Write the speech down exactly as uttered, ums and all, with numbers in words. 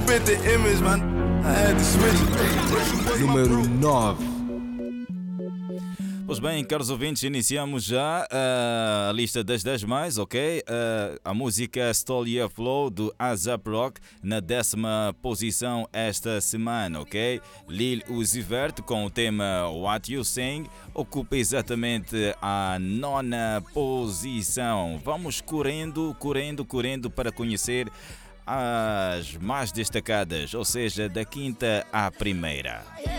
fit the image, man. I had to switch it. Número nove. Pois bem, caros ouvintes, iniciamos já uh, a lista das dez mais, ok? Uh, a música Stole Your Flow do ASAP Rock na décima posição esta semana, ok? Lil Uzi Vert com o tema What You Sing ocupa exatamente a nona posição. Vamos correndo, correndo, correndo para conhecer as mais destacadas, ou seja, da quinta à primeira.